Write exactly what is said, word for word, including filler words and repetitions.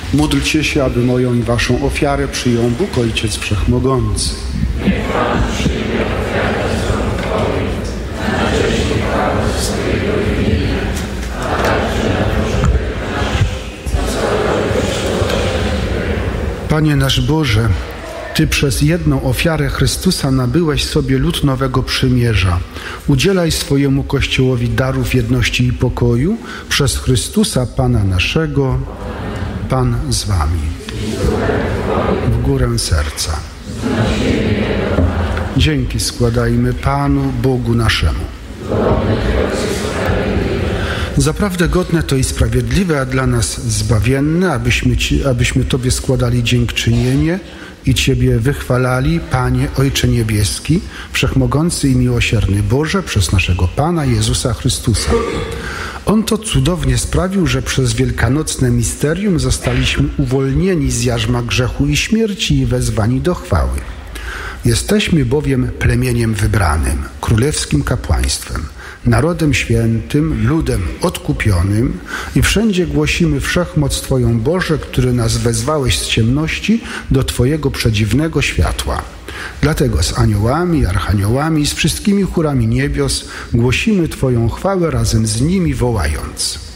Módlcie się, aby moją i waszą ofiarę przyjął Bóg Ojciec Wszechmogący. Niech Pan przyjmie ofiarę z rąk Twoich, na cześć i chwałę swojego imienia, a także na pożytek nasz, na całego Twojego. Panie nasz Boże, Ty przez jedną ofiarę Chrystusa nabyłeś sobie lud nowego przymierza. Udzielaj swojemu Kościołowi darów jedności i pokoju przez Chrystusa Pana naszego. Pan z wami. W górę serca. Dzięki składajmy Panu, Bogu naszemu. Zaprawdę godne to i sprawiedliwe, a dla nas zbawienne, abyśmy, Ci, abyśmy Tobie składali dziękczynienie i Ciebie wychwalali, Panie, Ojcze Niebieski, Wszechmogący i miłosierny Boże, przez naszego Pana Jezusa Chrystusa. On to cudownie sprawił, że przez wielkanocne misterium zostaliśmy uwolnieni z jarzma grzechu i śmierci i wezwani do chwały. Jesteśmy bowiem plemieniem wybranym, królewskim kapłaństwem, narodem świętym, ludem odkupionym i wszędzie głosimy wszechmoc Twoją, Boże, który nas wezwałeś z ciemności do Twojego przedziwnego światła. Dlatego z aniołami, archaniołami, z wszystkimi chórami niebios głosimy Twoją chwałę razem z nimi wołając.